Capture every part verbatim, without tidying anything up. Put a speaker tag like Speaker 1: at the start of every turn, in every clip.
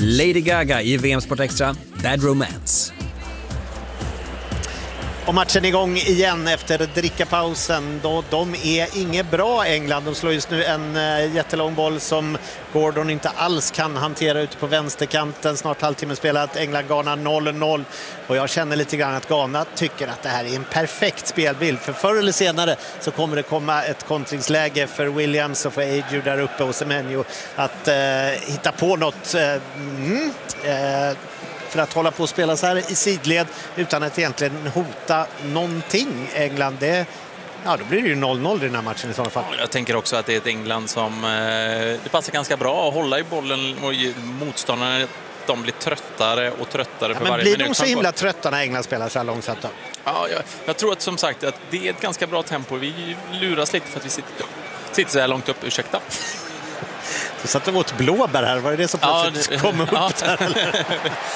Speaker 1: Lady Gaga i V M Sport Extra, Bad Romance.
Speaker 2: Och matchen är igång igen efter drickapausen. Då de är inget bra, England. De slår just nu en uh, jättelång boll som Gordon inte alls kan hantera ute på vänsterkanten. Snart halvtimme spelat. England-Ghana noll noll. Och jag känner lite grann att Ghana tycker att det här är en perfekt spelbild. För förr eller senare så kommer det komma ett kontringsläge för Williams och för Adju där uppe och Semenyo att uh, hitta på något... Uh, mm, uh, för att hålla på och spela så här i sidled utan att egentligen hota någonting. England, det, ja, då blir det ju noll noll i den här matchen i sådana fall.
Speaker 3: Jag tänker också att det är ett England som eh, det passar ganska bra att hålla i bollen och motståndarna, de blir tröttare och tröttare
Speaker 2: ja,
Speaker 3: för
Speaker 2: men
Speaker 3: varje
Speaker 2: blir
Speaker 3: minut.
Speaker 2: de så himla trötta när England spelar så här långsamt då?
Speaker 3: Ja, jag, jag tror att som sagt att det är ett ganska bra tempo. Vi luras lite för att vi sitter, sitter så här långt upp, ursäkta.
Speaker 2: Du satt och åt blåbär här, var det det som plötsligt ja, det, kom upp ja. där? Eller?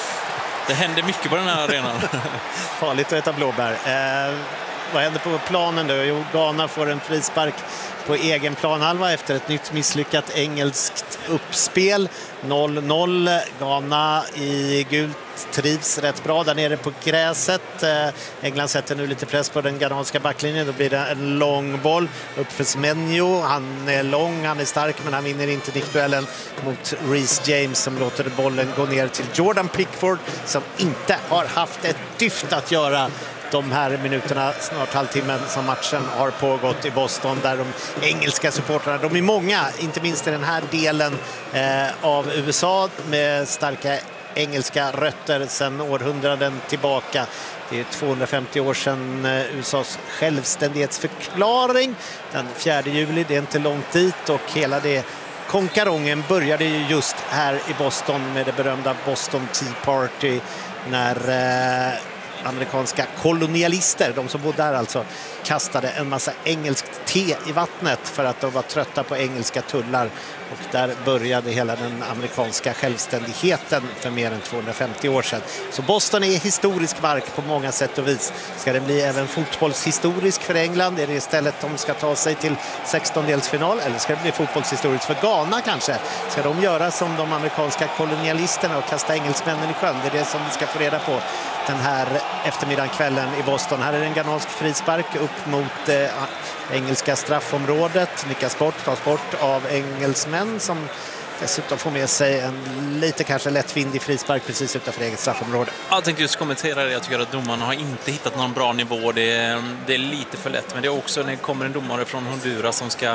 Speaker 3: Det händer mycket på den här arenan.
Speaker 2: Farligt att äta blåbär. Eh, vad händer på planen då? Jo, Ghana får en frispark på egen planhalva efter ett nytt misslyckat engelskt uppspel. noll noll. Ghana i gult trivs rätt bra där nere på gräset. Eh, England sätter nu lite press på den ghananska backlinjen. Då blir det en lång boll upp för Semenyo. Han är lång, han är stark, men han vinner inte nickduellen mot Reece James som låter bollen gå ner till Jordan Pickford som inte har haft ett dyft att göra de här minuterna, snart halvtimmen som matchen har pågått i Boston, där de engelska supportrarna, de är många, inte minst i den här delen eh, av U S A med starka engelska rötter sedan århundraden tillbaka. Det är tvåhundrafemtio år sedan U S A:s självständighetsförklaring den fjärde juli, det är inte långt dit, och hela det konkarongen började ju just här i Boston med det berömda Boston Tea Party när eh, amerikanska kolonialister, de som bodde där alltså, kastade en massa engelskt te i vattnet för att de var trötta på engelska tullar, och där började hela den amerikanska självständigheten för mer än tvåhundrafemtio år sedan. Så Boston är historisk mark på många sätt och vis. Ska det bli även fotbollshistorisk för England? Är det istället de ska ta sig till sextondelsfinal, eller ska det bli fotbollshistoriskt för Ghana kanske? Ska de göra som de amerikanska kolonialisterna och kasta engelsmännen i sjön? Det är det som vi ska få reda på den här eftermiddagen, kvällen i Boston. Här är en ghanansk frispark upp mot eh, engelska straffområdet. Lyckas bort, tas bort av engelsmän som dessutom får med sig en lite kanske lättvindig frispark precis utanför eget straffområde.
Speaker 3: Jag tänkte just kommentera det. Jag tycker att domarna har inte hittat någon bra nivå. Det är, det är lite för lätt. Men det är också när det kommer en domare från Honduras som ska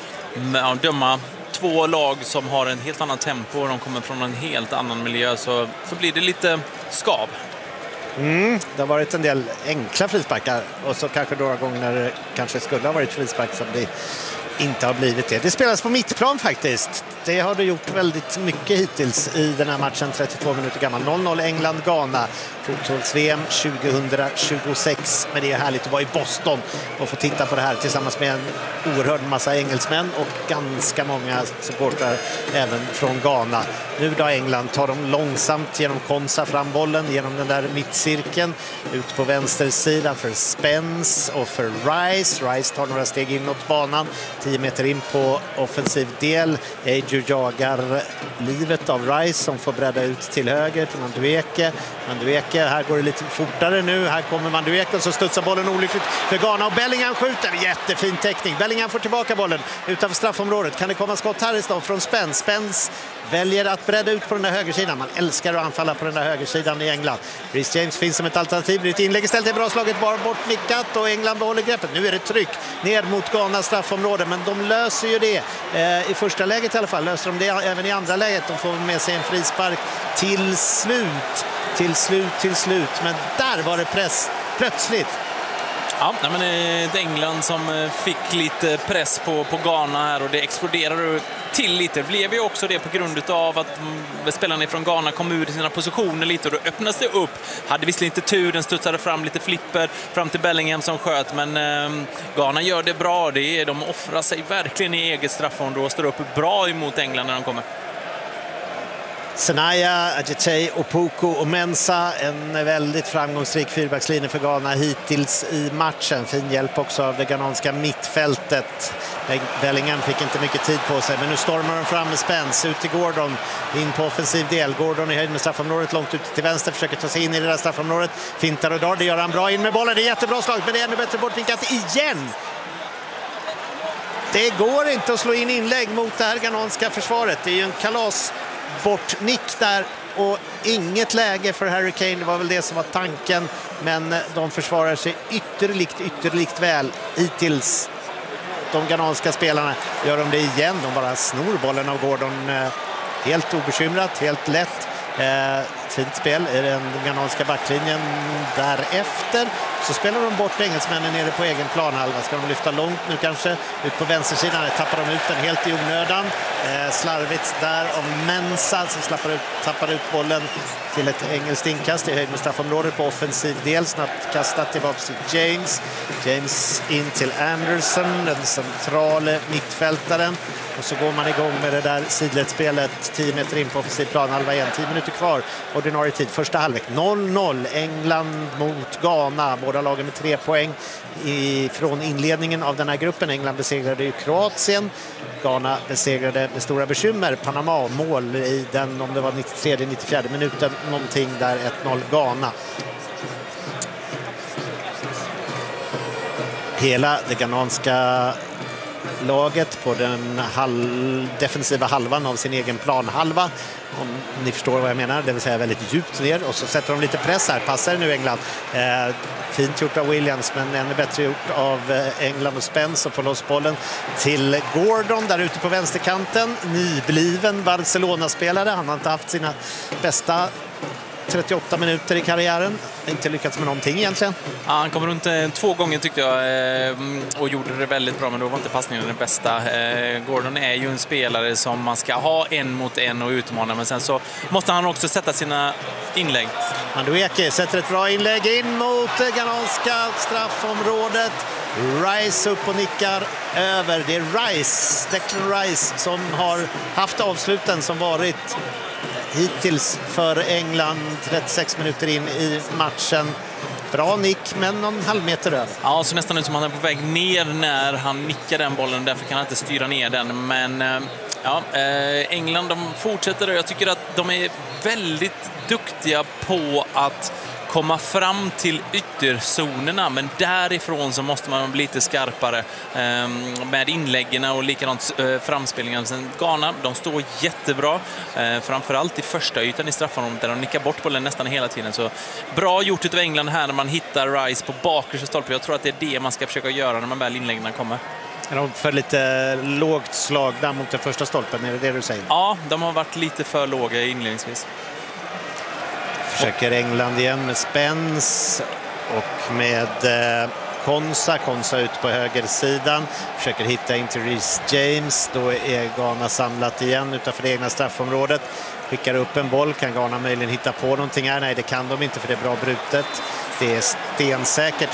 Speaker 3: ja, döma två lag som har en helt annan tempo och de kommer från en helt annan miljö, så, så blir det lite skav.
Speaker 2: Mm, det har varit en del enkla frisparkar och så kanske några gånger när det kanske skulle ha varit frispark som det inte har blivit det. Det spelas på mittplan faktiskt. Det har det gjort väldigt mycket hittills i den här matchen, trettiotvå minuter gammal. noll noll England-Ghana, fotbolls-V M tjugohundratjugosex. Men det är härligt att vara i Boston och få titta på det här tillsammans med en oerhörd massa engelsmän och ganska många supportrar även från Ghana. Nu då England tar de långsamt genom Konsa fram bollen, genom den där mittcirkeln, ut på vänster sida för Spence och för Rice. Rice tar några steg inåt banan, tio meter in på offensiv del. Adju jagar livet av Rice som får bredda ut till höger till Madueke. Madueke, här går det lite fortare nu. Här kommer Madueke och så studsar bollen olyckligt för Ghana och Bellingham skjuter. Jättefin täckning. Bellingham får tillbaka bollen utanför straffområdet. Kan det komma skott här istället från Spence? Spence väljer att bredda ut på den där högersidan. Man älskar att anfalla på den där högersidan i England. Reece James finns som ett alternativ. Det är ett inlägg istället, är bra slaget, bara bort nickat och England behåller greppet. Nu är det tryck ner mot Ghanas straffområde, men de löser ju det eh, i första läget i alla fall. Löser de det även i andra läget. De får med sig en frispark till slut. Till slut, till slut. Men där var det press plötsligt.
Speaker 3: Ja, men det är ett England som fick lite press på, på Ghana här och det exploderade till lite. Blev ju också det på grund av att spelarna från Ghana kom ur sina positioner lite och då öppnades det upp. Hade visst lite tur, den studsade fram lite flipper fram till Bellingham som sköt, men eh, Ghana gör det bra. Det är, de offrar sig verkligen i eget straffområde och står upp bra emot England när de kommer.
Speaker 2: Senaya, Adjetey, Opoku och Mensah. En väldigt framgångsrik fyrbackslinje för Ghana hittills i matchen. Fin hjälp också av det ghananska mittfältet. Bellingham fick inte mycket tid på sig, men nu stormar de fram med Spence. Ut till Gordon, in på offensiv del. Gordon i höjd med straffområdet, långt ut till vänster. Försöker ta sig in i det där straffområdet. Fintar och drar, det gör han bra. In med bollen, det är jättebra slag, men det är ännu bättre bortvinkat igen. Det går inte att slå in inlägg mot det här ghananska försvaret. Det är ju en kalas bortnick där och inget läge för Harry Kane. Det var väl det som var tanken, men de försvarar sig ytterligt, ytterligt väl hittills. De ghananska spelarna gör de det igen. De bara snor bollen av Gordon helt obekymrat, helt lätt. Eh, fint spel i den ghananska backlinjen. Därefter så spelar de bort engelsmännen nere på egen planhalva. Ska de lyfta långt nu kanske? Ut på vänstersidan tappar de ut den helt i onödan. Eh, slarvigt där av Mensah som slappar ut, tappar ut bollen till ett engelskt inkast i höjd med straffområdet på offensiv del. Snabbt kastat tillbaka till James. James in till Anderson, den centrala mittfältaren. Och så går man igång med det där sidledsspelet tio meter in på offensiv planhalva igen. tio minuter kvar, ordinarie tid, första halvlek. noll noll, England mot Ghana. Båda lagen med tre poäng i, från inledningen av den här gruppen. England besegrade ju Kroatien. Ghana besegrade med stora bekymmer Panama. Mål i den, om det var nittiotredje nittiofjärde minuten, någonting där, ett noll Ghana. Hela det ghananska laget på den halv, defensiva halvan av sin egen planhalva, om ni förstår vad jag menar, det vill säga väldigt djupt ner, och så sätter de lite press här. Passar nu England. Eh, fint gjort av Williams, men ännu bättre gjort av England och Spence, och får loss bollen till Gordon där ute på vänsterkanten. Nybliven Barcelona-spelare. Han har inte haft sina bästa trettioåtta minuter i karriären. Inte lyckats med någonting egentligen.
Speaker 3: Ja, han kom runt eh, två gånger tyckte jag eh, och gjorde det väldigt bra, men då var inte passningen den bästa. Eh, Gordon är ju en spelare som man ska ha en mot en och utmana, men sen så måste han också sätta sina inlägg.
Speaker 2: Madueke sätter ett bra inlägg in mot det ghananska straffområdet. Rice upp och nickar över. Det är Rice, Declan Rice, som har haft avsluten som varit hittills för England trettiosex minuter in i matchen. Bra nick, men någon halv meter över.
Speaker 3: Ja, så nästan ut som han är på väg ner när han nickar den bollen. Därför kan han inte styra ner den. Men ja, England, de fortsätter, och jag tycker att de är väldigt duktiga på att komma fram till ytterzonerna, men därifrån så måste man bli lite skarpare eh, med inläggen och likadant eh, framspelningen. Sen Ghana, de står jättebra, eh, framförallt i första ytan i straffområdet där de nickar bort bollen nästan hela tiden. Så bra gjort utav England här när man hittar Rice på bakersta stolpen. Jag tror att det är det man ska försöka göra när man väl inläggen kommer.
Speaker 2: De för lite lågt slag där mot den första stolpen, är det det du säger?
Speaker 3: Ja, de har varit lite för låga inledningsvis.
Speaker 2: Försöker England igen med Spence och med eh, Konsa. Konsa ut på högersidan. Försöker hitta in till Reece James. Då är Ghana samlat igen utanför det egna straffområdet. Skickar upp en boll. Kan Ghana möjligen hitta på någonting här? Nej, det kan de inte, för det är bra brutet. Det är stensäkert